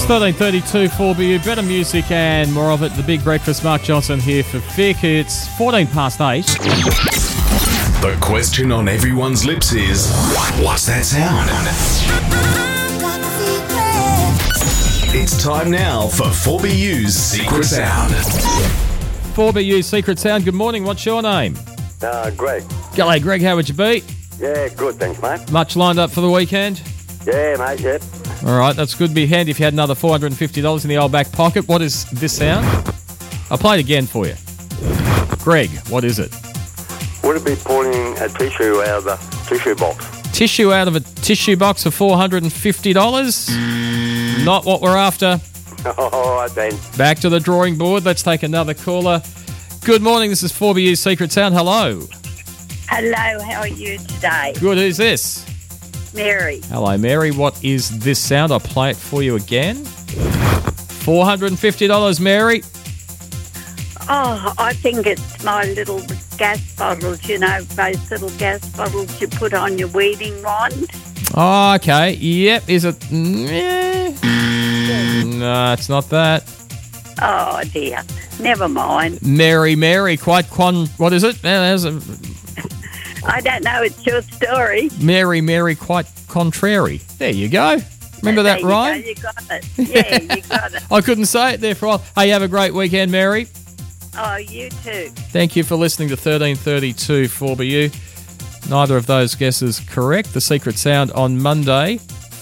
13:32 4BU. Better music and more of it. The Big Breakfast. Mark Johnson here for Vic. It's 14 past 8. The question on everyone's lips is, what's that sound? It's time now for 4BU's Secret Sound. 4BU's Secret Sound. Good morning. What's your name? Greg. G'day, Greg. How would you be? Yeah, good, thanks, mate. Much lined up for the weekend? Yeah, mate, yep. All right, that's good. Be handy if you had another $450 in the old back pocket. What is this sound? I'll play it again for you. Greg, what is it? Would it be pulling a tissue out of the tissue box? Tissue out of a tissue box for $450? Not what we're after. All right, then. Back to the drawing board. Let's take another caller. Good morning. This is 4BU's Secret Sound. Hello. Hello, how are you today? Good. Who's this? Mary. Hello, Mary. What is this sound? I'll play it for you again. $450, Mary. Oh, I think it's my little gas bottles, you know, those little gas bottles you put on your weeding wand. Oh, okay. Yep. Is it? No, it's not that. Oh, dear. Never mind. Mary. What is it? I don't know, it's your story. Mary, quite contrary. There you go. Remember that rhyme? You got it. Yeah, you got it. I couldn't say it there for a while. Hey, have a great weekend, Mary. Oh, you too. Thank you for listening to 13:32 4BU. Neither of those guesses correct. The Secret Sound on Monday,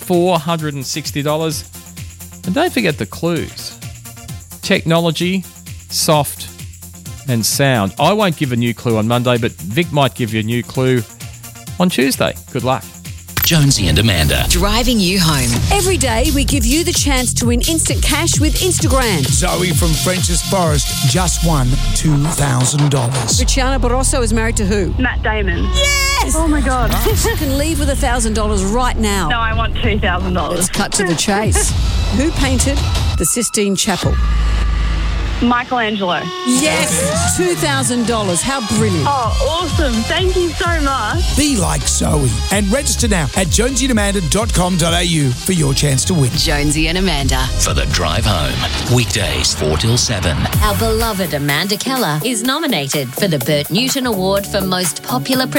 $460. And don't forget the clues. Technology, soft, and sound. I won't give a new clue on Monday, but Vic might give you a new clue on Tuesday. Good luck. Jonesy and Amanda. Driving you home. Every day we give you the chance to win instant cash with Instagram. Zoe from French's Forest just won $2,000. Luciana Barroso is married to who? Matt Damon. Yes! Oh my God. You can leave with $1,000 right now. No, I want $2,000. Let's cut to the chase. Who painted the Sistine Chapel? Michelangelo. Yes! $2,000. How brilliant. Oh, awesome. Thank you so much. Be like Zoe and register now at jonesyandamanda.com.au for your chance to win. Jonesy and Amanda. For the drive home. Weekdays 4 till 7. Our beloved Amanda Keller is nominated for the Bert Newton Award for Most Popular